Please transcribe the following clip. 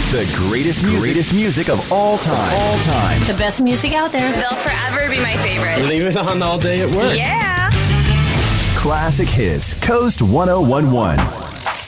The greatest music of all time. The best music out there. They'll forever be my favorite. Leave it on all day at work. Yeah. Classic Hits, Coast 1011.